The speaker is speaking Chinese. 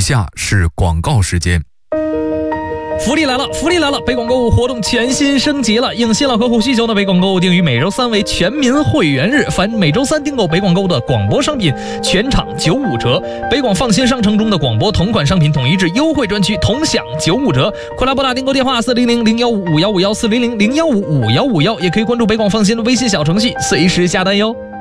下是广告时间。 福利来了！福利来了！北广购物活动全新升级了，应新老客户需求的北广购物定于每周3为全民会员日，凡每周3订购北广购物的广播商品，全场95折。北广放心商城中的广播同款商品统一至优惠专区，同享95折。快来拨打订购电话400-015-5151 400-015-5151，也可以关注北广放心的微信小程序，随时下单哟。